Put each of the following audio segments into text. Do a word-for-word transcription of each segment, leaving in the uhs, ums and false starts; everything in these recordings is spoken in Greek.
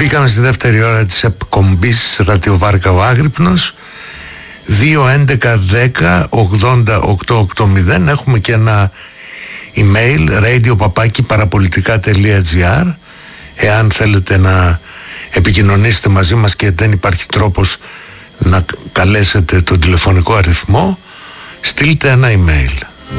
Μπήκαμε στη δεύτερη ώρα της εκπομπής Ραδιοβάρκα ο Άγρυπνος. Δύο έντεκα δέκα ογδόντα οκτώ ογδόντα. Έχουμε και ένα email radio παπάκι παραπολιτικά τελεία τζι άρ. Εάν θέλετε να επικοινωνήσετε μαζί μας και δεν υπάρχει τρόπος να καλέσετε τον τηλεφωνικό αριθμό, στείλτε ένα email.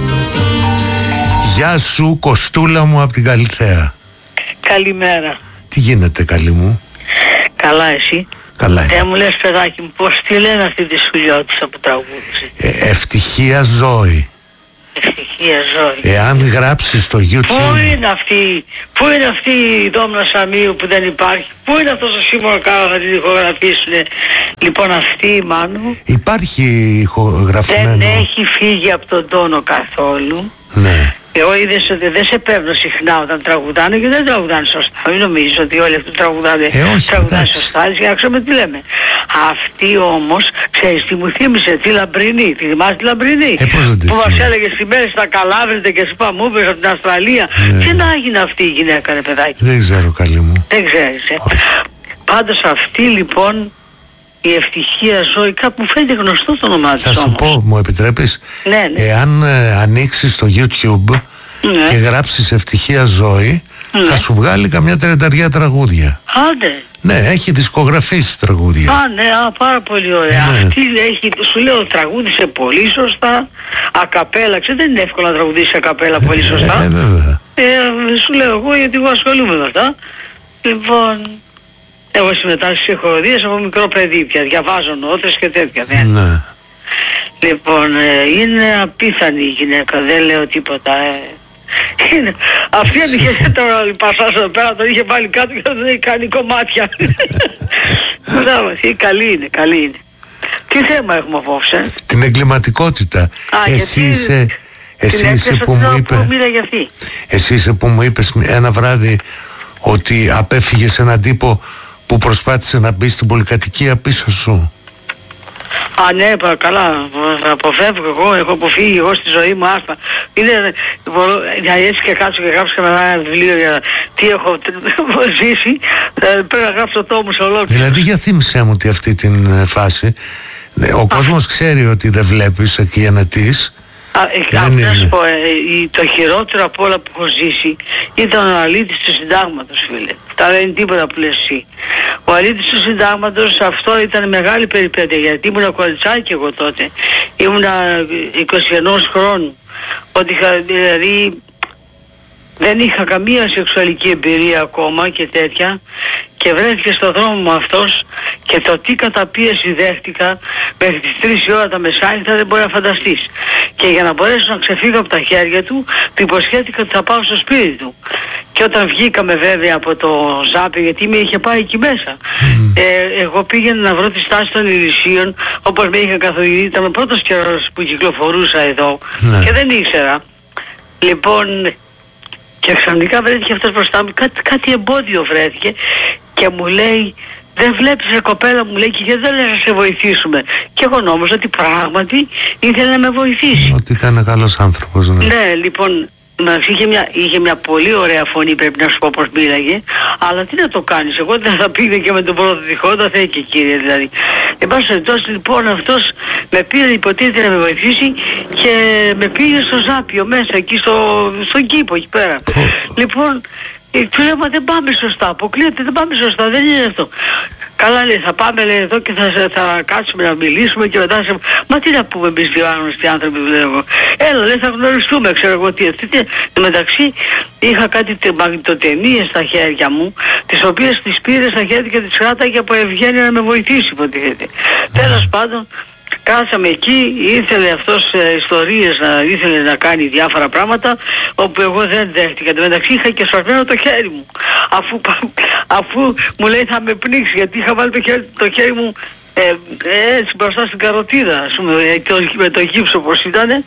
Γεια σου Κωστούλα μου από την Καλιθέα. Καλημέρα. Τι γίνεται καλή μου? Καλά εσύ? Καλά είμαι. Ε, μου λες παιδάκι μου, πώς τη λένε αυτή τη Σουλιώτισσα που τραγούδισε? Ε, ευτυχία Ζώη. Ευτυχία Ζώη. Εάν γράψεις στο YouTube... Πού είναι αυτή, πού είναι αυτή η Δόμνα Σαμίου που δεν υπάρχει? Πού είναι αυτός ο Σίμωνα Κάρα να την ηχογραφήσουνε? Λοιπόν αυτή η Μάνου υπάρχει ηχογραφημένο. Δεν έχει φύγει από τον τόνο καθόλου. Ναι. Εγώ είδες ότι δεν σε παίρνω συχνά όταν τραγουδάνε και δεν τραγουδάνε σωστά. Μην νομίζεις ότι όλοι αυτοί τραγουδάνε, ε, όχι, τραγουδάνε σωστά, για να ξέρουμε τι λέμε. Αυτή όμως, ξέρεις τι μου θύμισε, τη Λαμπρινή, τη θυμάσαι τη Λαμπρινή? Ε, πώς δεν τη που μας θυμάμαι. έλεγε στη μέρη στα Καλάβρητα και σου μου είπες από την Αυστραλία. Ναι. Τι να έγινε αυτή η γυναίκα ρε παιδάκι? Δεν ξέρω καλή μου. Δεν ξέρεις ε. Πάντως αυτή λοιπόν η Ευτυχία Ζώη, κάπου μου φαίνεται γνωστό το όνομά της. Θα σου όμως. πω, μου επιτρέπεις? Ναι, ναι. Εάν ε, ανοίξεις το YouTube Ναι. και γράψεις Ευτυχία Ζώη, Ναι. θα σου βγάλει καμιά τριανταριά τραγούδια. Άντε. Ναι, έχει δισκογραφήσει τραγούδια. Α, ναι, α, πάρα πολύ ωραία. Ναι. Αυτή έχει, σου λέω, τραγούδισε πολύ σωστά. Ακαπέλα, ξέρετε, δεν είναι εύκολο να τραγουδίσει ακαπέλα πολύ σωστά. Ε, βέβαια. Ε, σου λέω εγώ γιατί εγώ ασχολούμαι με αυτά. Λοιπόν, εγώ συμμετάσχω στις ηχοροδίες από μικρό παιδί πια. Διαβάζω νότες και τέτοια. Ναι. Ναι. Λοιπόν, ε, είναι απίθανη η γυναίκα, δεν λέω τίποτα. Ε. Είναι, αυτή αν είχε τώρα πασάς εδώ πέρα, τον είχε βάλει κάτω και δεν έχει κάνει κομμάτια. Μπράβο, καλή είναι, καλή είναι. Τι θέμα έχουμε απόψε? Την εγκληματικότητα. Α, Εσύ γιατί είσαι, εσύ την είσαι έπιασα που την ώρα μου είπε, που μίλα για αυτή. εσύ είσαι που μου είπες ένα βράδυ ότι απέφυγες έναν τύπο που προσπάθησε να μπει στην πολυκατοικία πίσω σου. Α, ναι, πα, καλά, αποφεύγω εγώ, έχω αποφύγει εγώ στη ζωή μου, άστα. Είναι, μπορώ, για έτσι και κάτσω και γράψω και με ένα βιβλίο για τι έχω ζήσει, πρέπει να γράψω τόμους ολόκληρο. Δηλαδή για θύμισέ μου ότι αυτή την ε, φάση, ναι, ο κόσμος ξέρει ότι δεν βλέπεις εκεί ενετής. Α, ε, να σου πω, ε, η, το χειρότερο από όλα που έχω ζήσει ήταν ο αλήτης του συντάγματος, φίλε. Τα δεν είναι τίποτα που λες εσύ. Ο αλήτης του συντάγματος, αυτό ήταν μεγάλη περιπέτεια, γιατί ήμουνα κοριτσάκι εγώ τότε. Ήμουνα είκοσι ένα χρόνου. Ότι είχα, δηλαδή, δεν είχα καμία σεξουαλική εμπειρία ακόμα και τέτοια, και βρέθηκε στο δρόμο μου αυτός και το τι καταπίεση δέχτηκα μέχρι τις τρεις η ώρα τα μεσάνυχτα δεν μπορεί να φανταστείς. Και για να μπορέσω να ξεφύγω από τα χέρια του, του υποσχέθηκα ότι θα πάω στο σπίτι του. Και όταν βγήκαμε βέβαια από το Ζάπι, γιατί με είχε πάει εκεί μέσα, mm. ε, εγώ πήγαινα να βρω τη στάση των Ηλυσίων όπως με είχα καθοδηγήσει, ήταν ο πρώτος καιρός που κυκλοφορούσα εδώ mm. και δεν ήξερα. Λοιπόν, και ξαφνικά βρέθηκε αυτός μπροστά μου, κάτι, κάτι εμπόδιο βρέθηκε και μου λέει, δεν βλέπεις ρε κοπέλα, μου λέει, και γιατί δεν λες να σε βοηθήσουμε? Και εγώ νόμιζα ότι πράγματι ήθελε να με βοηθήσει. Ότι ήταν καλός άνθρωπος, ναι. Ναι, λοιπόν, μας είχε μια, είχε μια πολύ ωραία φωνή, πρέπει να σου πω πως μίλαγε, αλλά τι να το κάνεις, εγώ δεν θα πήγαινε και με τον πρώτο τυχό, θα θέλει και κύριε δηλαδή. Εν πάση περιπτώσει λοιπόν αυτός με πήρε, υποτίθεται να με βοηθήσει και με πήγε στο Ζάπιο μέσα, εκεί στο, στον κήπο εκεί πέρα. Λοιπόν, του λέω, μα δεν πάμε σωστά, αποκλείεται, δεν πάμε σωστά, δεν είναι αυτό. Καλά λέει, θα πάμε λέει εδώ και θα, θα κάτσουμε να μιλήσουμε και μετά σε... Μα τι να πούμε εμείς δύο άγνωστοι άνθρωποι, λέω εγώ. Έλα λέει, θα γνωριστούμε, ξέρω εγώ τι. Εν μεταξύ είχα κάτι μαγνητοτενίες στα χέρια μου, τις οποίες τις πήρε στα χέρια και τις κράταγε από ευγένεια να με βοηθήσει, υποτίθεται. Τέλος πάντων, κάθαμε εκεί, ήθελε αυτός ε, ιστορίες, να, ήθελε να κάνει διάφορα πράγματα, όπου εγώ δεν δέχτηκα. Εν τω μεταξύ είχα και σφασμένο το χέρι μου. Αφού, αφού μου λέει θα με πνίξει, γιατί είχα βάλει το χέρι, το χέρι μου ε, ε, έτσι μπροστά στην καροτίδα, ας πούμε, με το γύψο πως ήτανε.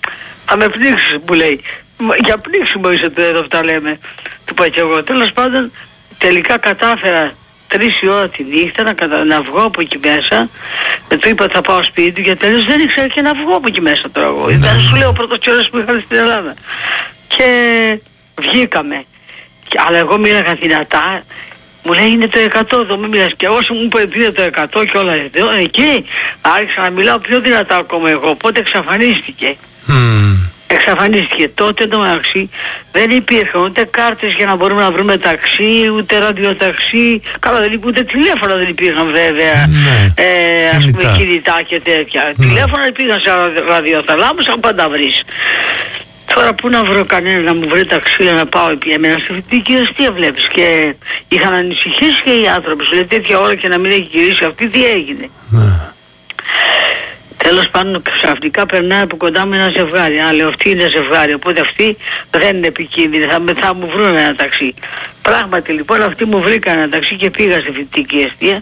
Θα με πνίξεις, μου λέει. Για πνίξιμο είσαι το εδώ που τα λέμε. Του είπα και εγώ. Τέλος πάντων, τελικά κατάφερα τρεις η ώρα τη νύχτα να, κατα... να βγω από εκεί μέσα. Με του είπα θα πάω σπίτι του, γιατί τέλος δεν ήξερα και να βγω από εκεί μέσα τώρα εγώ. Ήταν, σου λέω, ο πρώτος καιρός που είχα στην Ελλάδα. Και βγήκαμε. Και, αλλά εγώ μίλαγα δυνατά. Μου λέει είναι το εκατό, εδώ μην μιλάς. Και όσο μου είπε είναι το εκατό και όλα εδώ, εκεί άρχισα να μιλάω πιο δυνατά ακόμα εγώ, οπότε εξαφανίστηκε. Mm. Εξαφανίστηκε. Τότε το μεταξύ δεν υπήρχαν ούτε κάρτες για να μπορούμε να βρούμε ταξί, ούτε ραδιοταξί. Καλά, δεν υπήρχαν, ούτε τηλέφωνα δεν υπήρχαν βέβαια. Ναι. Ε, ας πούμε κινητά και τέτοια. Ναι. Τηλέφωνα υπήρχαν σε ραδιοθαλάμους, αν πάντα βρεις. Τώρα πού να βρω κανένα να μου βρει ταξί να πάω επί εμένα στη φοιτητική αστεία βλέπεις. Και είχαν ανησυχήσει και οι άνθρωποι. Σου λέει τέτοια ώρα και να μην έχει γυρίσει αυτή, τι έγινε. Ναι. Τέλος πάντων ξαφνικά περνάει από κοντά με ένα ζευγάρι. Α, λέω αυτή είναι ζευγάρι, οπότε αυτή δεν είναι επικίνδυνη, θα, θα μου βρουν ένα ταξί. Πράγματι λοιπόν αυτοί μου βρήκαν ένα ταξί και πήγα στη φοιτητική αστεία.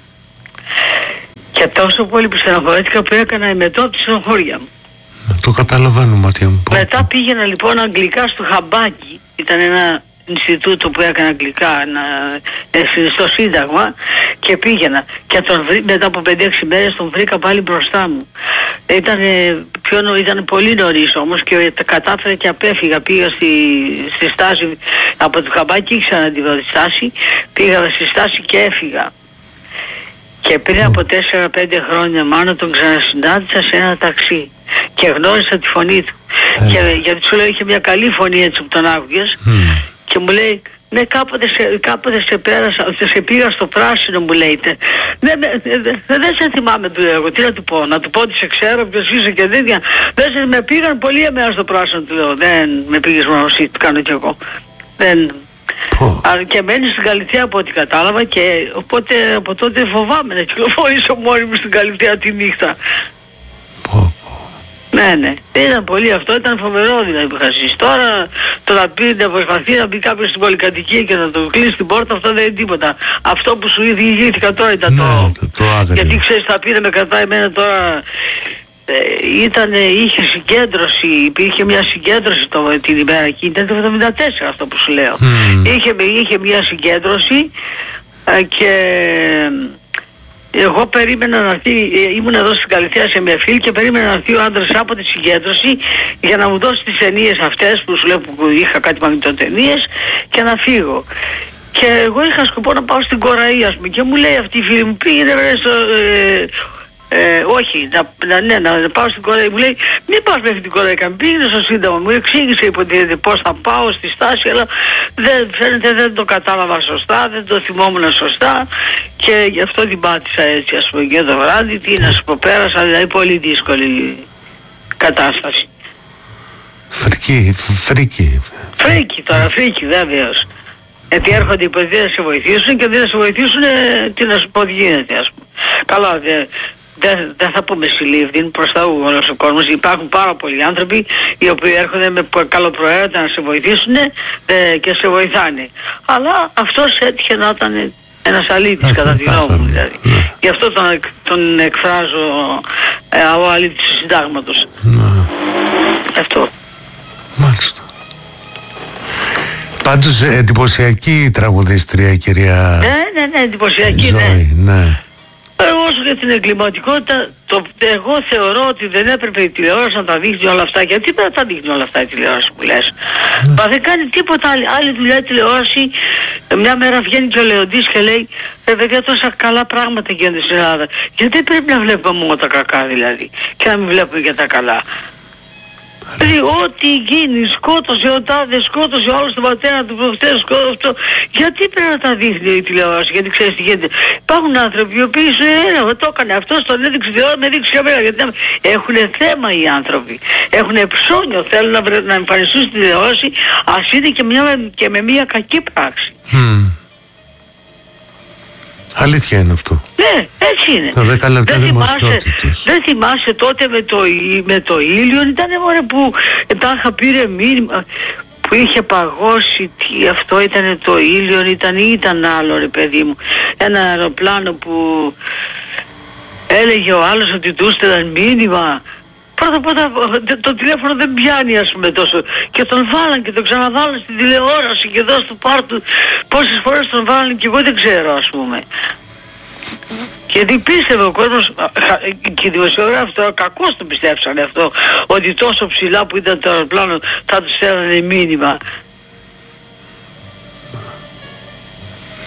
Και τόσο πολύ που στεναχωρέθηκα που έκανα εμετώ τη στενοχώρια μου. Το καταλαβαίνω, Ματία μου. Μετά πήγαινα λοιπόν αγγλικά στο Χαμπάκι, ήταν ένα Ινστιτούτο που έκανε αγγλικά να, στο Σύνταγμα, και πήγαινα και τον βρή, μετά από πέντε έξι μέρες τον βρήκα πάλι μπροστά μου. Ήταν, πιο, ήταν πολύ νωρίς όμως και τα κατάφερα και απέφυγα. Πήγα στη, στη στάση από το Χαμπάκι, ήξερα να τη δω τη στάση, πήγα στη στάση και έφυγα. Και πριν από τέσσερα πέντε χρόνια μάλλον τον ξανασυνάντησα σε ένα ταξί και γνώρισα τη φωνή του. Ε. Και, γιατί σου λέω είχε μια καλή φωνή έτσι που τον άκουγες. Mm. Και μου λέει, ναι, κάποτε σε, κάποτε σε πέρασα, σε πήγα στο πράσινο, μου λέτε. Ναι, ναι, ναι, δεν σε θυμάμαι, του λέω εγώ, τι να του πω, να του πω ότι σε ξέρω, ποιος είσαι και τέτοια. Δεν σε, με πήγαν πολύ εμένα στο πράσινο, του λέω, δεν με πήγες μόνο εσύ, το κάνω κι εγώ. Δεν... Oh. Και μένει στην Καλυθέα από ό,τι κατάλαβα και οπότε από τότε φοβάμαι να κυκλοφορήσω μόνη μου στην Καλυθέα τη νύχτα. Oh. Ναι, ναι. Δεν ήταν πολύ αυτό, ήταν φοβερό δηλαδή που είχα ζήσει. Τώρα το να πει, να προσπαθεί να μπει κάποιος στην πολυκατοικία και να το κλείσει την πόρτα, αυτό δεν είναι τίποτα. Αυτό που σου διηγήθηκα τώρα ήταν ναι, το... το, το γιατί ξέρεις, θα πει να με κρατάει εμένα τώρα... Ε, ήταν, είχε συγκέντρωση, υπήρχε μια συγκέντρωση το, την ημέρα εκείνη, ήταν το εβδομήντα τέσσερα αυτό που σου λέω. Mm. Είχε, είχε μια συγκέντρωση ε, και εγώ περίμενα να έρθει, ήμουν εδώ στην Καλυθέα σε μια φίλη και περίμενα να έρθει ο άντρας από τη συγκέντρωση για να μου δώσει τις ταινίες αυτές που σου λέω που είχα κάτι μαγνητοτενίες και να φύγω. Και εγώ είχα σκοπό να πάω στην Κοραή, ας πούμε, και μου λέει αυτή η φίλη μου, πήγαινε στο... Ε, Ε, όχι, να, να, ναι, να πάω στην Κορέα. Μου λέει, μην πας μέχρι την Κορέα, πήγαινε στο Σύνταγμα. Μου εξήγησε υποτίθεται πώς θα πάω στη στάση, αλλά δεν, φαίνεται δεν το κατάλαβα σωστά, δεν το θυμόμουν σωστά και γι' αυτό την πάτησα έτσι, ας πούμε, και το βράδυ. Τι να σου πω, πέρασα, δηλαδή πολύ δύσκολη κατάσταση. Φρική, φρίκη. Φρίκη τώρα, φρίκη βέβαιος. Γιατί έρχονται υποτίθεται να σε βοηθήσουν και δεν να σε βοηθήσουν, τι να σου πω, τι γίνεται, ας πούμε. Καλά, δε, δεν δε θα πούμε συλλήφθην, προς τα όλος ο κόσμος. Υπάρχουν πάρα πολλοί άνθρωποι οι οποίοι έρχονται με καλοπροαίρετα να σε βοηθήσουν ε, και σε βοηθάνε. Αλλά αυτός έτυχε να ήταν ένας αλήτης κατά τη γνώμη μου δηλαδή. Ναι. Γι' αυτό τον, τον εκφράζω ε, ο αλήτης του συντάγματος. Ναι. Αυτό. Μάλιστα. Πάντως εντυπωσιακή τραγουδίστρια, κυρία Ναι, ναι, ναι, εντυπωσιακή, Ζωή, ναι. ναι. Όσο για την εγκληματικότητα, το, εγώ θεωρώ ότι δεν έπρεπε η τηλεόραση να τα δείχνει όλα αυτά. Γιατί δεν τα δείχνει όλα αυτά η τηλεόραση που λες. Mm. Μα δεν κάνει τίποτα άλλη, άλλη δουλειά η τηλεόραση. Μια μέρα βγαίνει και ο Λεοντής και λέει, ρε παιδιά, τόσα καλά πράγματα γίνονται στην Ελλάδα. Γιατί πρέπει να βλέπουμε μόνο τα κακά δηλαδή και να μην βλέπουμε και τα καλά. Δηλαδή ό,τι γίνει, σκότωσε ο τάδε, σκότωσε όλος τον πατέρα του προφητές, σκότωσε αυτό. Γιατί πρέπει να τα δείχνει η τηλεόραση, γιατί ξέρεις τι γίνεται. Υπάρχουν άνθρωποι οι οποίοι σου λένε, το έκανε αυτό, τον έδειξε η τηλεόραση, με δείξει καμία. Γιατί έχουν θέμα οι άνθρωποι. Έχουν ψώνιο, θέλουν να, να εμφανιστούν στην τηλεόραση, ας είναι και, μια, και με μια κακή πράξη. Mm. Αλήθεια είναι αυτό. Ναι, έτσι είναι. Τα δέκα λεπτά δεν θυμάσαι, δεν θυμάσαι τότε με το, με το ήλιο, ήταν μωρέ που τάχα πήρε μήνυμα που είχε παγώσει, τι αυτό ήταν το ήλιο, ήταν ή ήταν άλλο ρε παιδί μου. Ένα αεροπλάνο που έλεγε ο άλλος ότι του έστελναν μήνυμα. Πρώτα απ' όλα το τηλέφωνο δεν πιάνει ας πούμε τόσο. Και τον βάλαν και τον ξαναβάλαν στην τηλεόραση και εδώ στο πάρτου. Πόσες φορές τον βάλαν και εγώ δεν ξέρω ας πούμε. Γιατί πίστευε ο κόσμος και οι δημοσιογράφοι τώρα κακώς το πιστέψανε αυτό. Ότι τόσο ψηλά που ήταν το αεροπλάνο θα τους στέλνανε μήνυμα.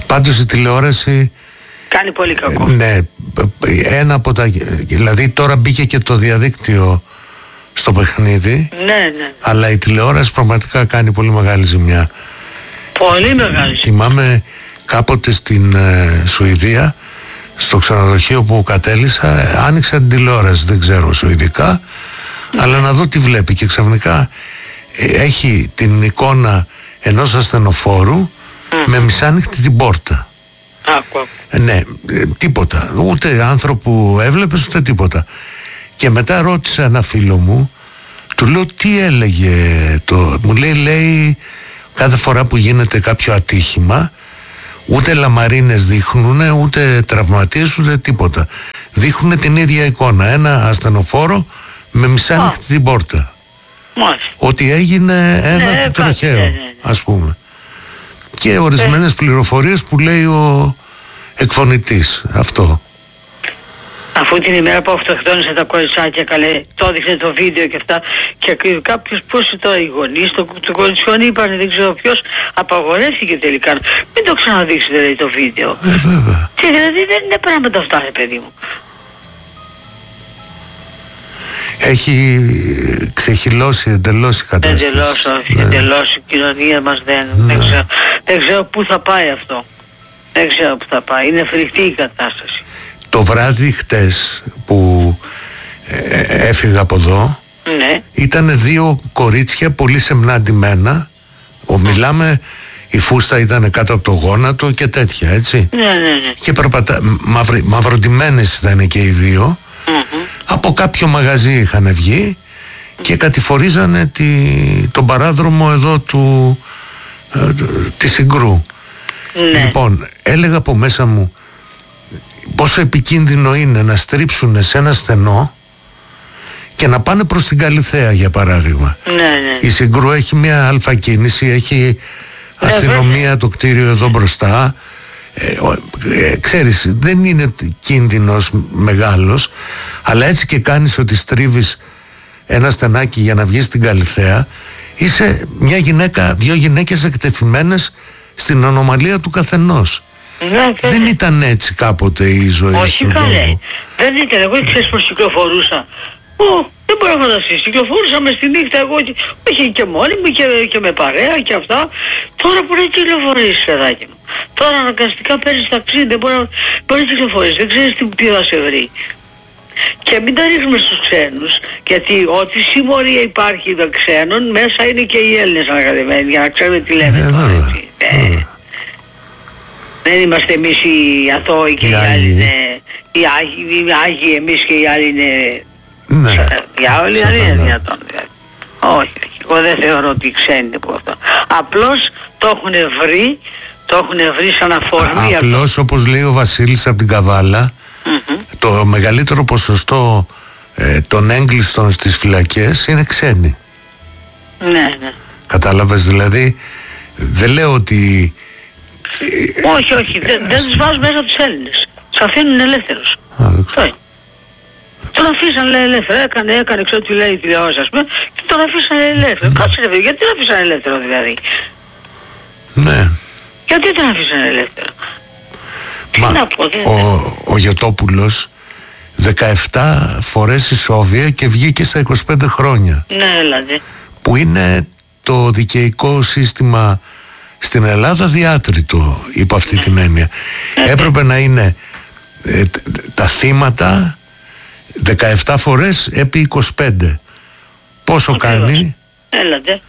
Πάντως η τηλεόραση κάνει πολύ κακό. Ε, ναι, ένα από τα... Δηλαδή τώρα μπήκε και το διαδίκτυο στο παιχνίδι. Ναι, ναι. Αλλά η τηλεόραση πραγματικά κάνει πολύ μεγάλη ζημιά. Πολύ μεγάλη. Θυμάμαι κάποτε στην ε, Σουηδία, στο ξενοδοχείο που κατέλησα, ε, άνοιξα την τηλεόραση, δεν ξέρω σουηδικά, mm. αλλά να δω τι βλέπει και ξαφνικά ε, έχει την εικόνα ενός ασθενοφόρου mm. με μισάνοιχτη την πόρτα. Άκου. Ε, ναι, ε, τίποτα, ούτε άνθρωπο έβλεπες ούτε τίποτα. Και μετά ρώτησα ένα φίλο μου, του λέω τι έλεγε το... Μου λέει, λέει κάθε φορά που γίνεται κάποιο ατύχημα, ούτε λαμαρίνες δείχνουνε, ούτε τραυματίες, ούτε τίποτα. Δείχνουνε την ίδια εικόνα, ένα ασθενοφόρο με μισάνοιχτη την πόρτα. Μάλιστα. Ότι έγινε ένα ναι, τροχαίο, ναι, ναι, ναι. ας πούμε. Και ορισμένες ε. πληροφορίες που λέει ο εκφωνητής, αυτό. Αφού την ημέρα που αυτοκτόνησε τα κοριτσάκια, καλέ, το έδειχνε το βίντεο και αυτά, και κάποιος, πώς τώρα, οι γονείς, το, το κοριτσιόν είπανε, δεν ξέρω ποιος, απαγορεύτηκε τελικά. Μην το ξαναδείξετε, λέει, το βίντεο. Ε, βέβαια. Και δηλαδή δεν είναι πράγματα αυτά, ρε παιδί μου. Έχει ξεχυλώσει εντελώς η κατάσταση. Εντελώς, όχι, ναι. εντελώς η κοινωνία μας δεν, ναι. δεν, ξέρω, δεν ξέρω πού θα πάει αυτό. Δεν ξέρω πού θα πάει, είναι φρικτή η κατάσταση. Το βράδυ χτες που ε, έφυγα από εδώ, ναι. ήταν δύο κορίτσια πολύ σεμνά ντυμένα. Ο, μιλάμε, η φούστα ήταν κάτω από το γόνατο και τέτοια, έτσι. Ναι, ναι, ναι. Και περπατα... μαυρι... μαυροντυμένες ήταν και οι δύο. Mm-hmm. Από κάποιο μαγαζί είχαν βγει και κατηφορίζανε τη... τον παράδρομο εδώ του... ε, της Συγκρού. Ναι. Λοιπόν, έλεγα από μέσα μου πόσο επικίνδυνο είναι να στρίψουν σε ένα στενό και να πάνε προς την Καλιθέα, για παράδειγμα. Ναι, ναι. Η Συγκρού έχει μια αλφακίνηση, έχει ναι, αστυνομία ναι. το κτίριο εδώ μπροστά. Ε, ε, ξέρεις, δεν είναι κίνδυνος μεγάλος, αλλά έτσι και κάνεις ότι στρίβεις ένα στενάκι για να βγεις στην Καλιθέα, είσαι μια γυναίκα, δύο γυναίκες εκτεθειμένες στην ανομαλία του καθενός. Ναι, δεν ήταν έτσι κάποτε η ζωή. Όχι καλέ. Δεν ήταν. Εγώ ξέρεις πως κυκλοφορούσα. Ω, δεν μπορώ να φανταστείς. Κυκλοφορούσα μες τη νύχτα εγώ, όχι και μόνη μου και, και με παρέα και αυτά. Τώρα μπορεί να κυκλοφορήσεις, παιδάκι μου. Τώρα αναγκαστικά παίρνεις ταξί, δεν μπορεί να, μπορεί να κυκλοφορήσεις. Δεν ξέρεις τι, τι θα σε βρει. Και μην τα ρίχνουμε στους ξένους, γιατί ό,τι συμμορία υπάρχει των ξένων, μέσα είναι και οι Έλληνες ανακατεμένοι, για να ξέρουμε τι λέμε ε, τώρα, έτσι. Ε, δεν είμαστε εμείς οι αθώοι και οι, οι άλλοι είναι οι Άγιοι, οι Άγιοι εμείς και οι άλλοι είναι... Ναι. Για όλοι δεν είναι δυνατόν. Όχι, εγώ δεν θεωρώ ότι ξένοι είναι που αυτό. Απλώς το έχουν βρει, το έχουν βρει σαν αφορμή. Απλώς όπως λέει ο Βασίλης από την Καβάλα, mm-hmm. το μεγαλύτερο ποσοστό ε, των έγκλειστων στις φυλακές είναι ξένοι. Ναι, ναι. Κατάλαβες, δηλαδή δεν λέω ότι... Όχι, όχι, δεν, δεν τους βάζουν μέσα τους Έλληνες. Τους αφήνουν ελεύθερους. Τον αφήσαν, λέει, ελεύθερο. Έκανε, έκανε, ξέρω τι λέει η τηλεόραση, ας πούμε, και τον αφήσαν ελεύθερο. Κάτσε ρε παιδί, γιατί τον αφήσαν ελεύθερο δηλαδή? Ναι. Γιατί τον αφήσαν ελεύθερο? Μα, τι να πω, δεν ο, ο Γιωτόπουλος δεκαεπτά φορές ισόβια και βγήκε στα είκοσι πέντε χρόνια. Ναι, δηλαδή. Που είναι το δικαιικό σύστημα στην Ελλάδα διάτριτο, υπό αυτή ναι. την έννοια. Ναι. Έπρεπε να είναι ε, τα θύματα δεκαεπτά φορές επί είκοσι πέντε. Πόσο okay, κάνει? Έλατε.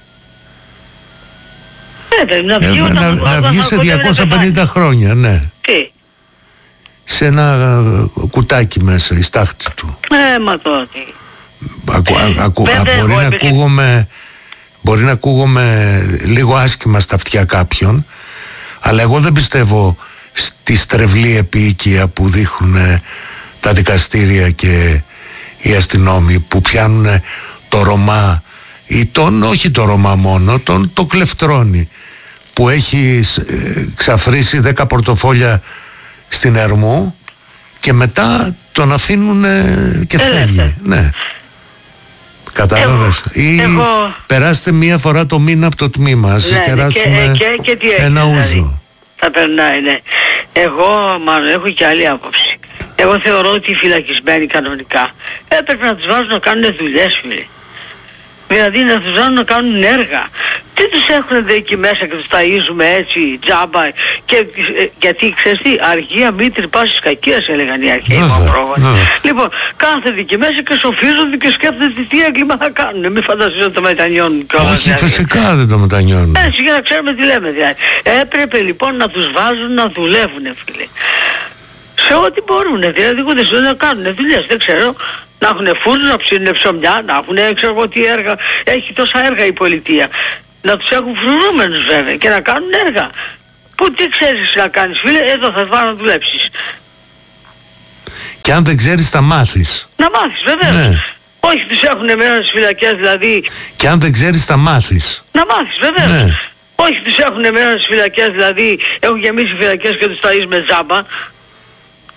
Ε, να βγει, ε, να, να, να βγει σε διακόσια πενήντα χρόνια, ναι. Τι? Σε ένα κουτάκι μέσα, η στάχτη του. Ε, μα τότε. Ακου, α, ακου, α, μπορεί, να ακούγομαι, μπορεί να ακούγομαι λίγο άσχημα στα αυτιά κάποιον, αλλά εγώ δεν πιστεύω στη στρεβλή επίοικια που δείχνουν τα δικαστήρια και οι αστυνόμοι, που πιάνουν το Ρωμά ή τον, όχι το Ρωμά μόνο, τον το κλεφτρώνει, που έχει ε, ξαφρίσει δέκα πορτοφόλια στην Ερμού και μετά τον αφήνουν ε, και φεύγει. Ναι. Κατάλαβες. Ή εγώ... περάστε μία φορά το μήνα από το τμήμα, ας ναι, κεράσουμε και, και, και τι ένα δηλαδή. ούζο. θα περνάει, ναι. Εγώ μάλλον έχω και άλλη άποψη. Εγώ θεωρώ ότι οι φυλακισμένοι κανονικά έπρεπε να τους βάζουν να κάνουν δουλειές, φίλε. Δηλαδή να τους βάζουν να κάνουν έργα. Τι τους έχουν δε εκεί μέσα και τους ταΐζουμε έτσι τζάμπα και, ε, γιατί ξέρεις τι, αργία μήτρη πάσης κακίας έλεγαν οι αρχαίοι μαυρόγονοι. Λοιπόν, κάθεται εκεί μέσα και σοφίζονται και σκέφτονται τι έγκλημα θα κάνουν. Μην φανταστείς ότι το μετανιώνουν κιόλας. Όχι, φυσικά δεν το μετανιώνουν. Έτσι για να ξέρουμε τι λέμε δηλαδή. Έπρεπε λοιπόν να τους βάζουν να δουλεύουν, φίλε. Σε ό,τι μπορούν, δηλαδή ούτε να κάνουν δουλειές, δεν ξέρω. Να έχουν φούρνους, να ψήνουν ψωμιά, να έχουν ξέρω εγώ τι έργα. Έχει τόσα έργα η πολιτεία. Να τους έχουν φρουρούμενους βέβαια και να κάνουν έργα. Που τι ξέρεις να κάνεις, φίλε, εδώ θα πάω να δουλέψεις. Και αν δεν ξέρεις θα μάθεις. Να μάθεις βεβαίως. Ναι. Όχι τους έχουν μέσα στις φυλακές δηλαδή. Και αν δεν ξέρεις θα μάθεις. Να μάθεις βεβαίως. Ναι. Όχι τους έχουν μέσα στις φυλακές δηλαδή, έχουν γεμίσει φυλακές και τους ταΐζουν με τζάμπα.